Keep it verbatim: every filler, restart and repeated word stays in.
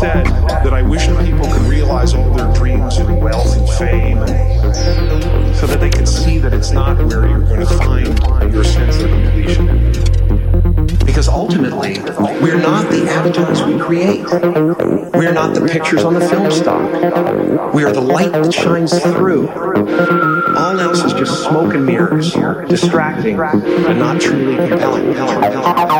said that I wish people could realize all their dreams of wealth and fame, and so that they can see that it's not where you're going to find your sense of completion. Because ultimately, we're not the avatars we create. We're not the pictures on the film stock. We are the light that shines through. All else is just smoke and mirrors, distracting, but not truly compelling. compelling, compelling.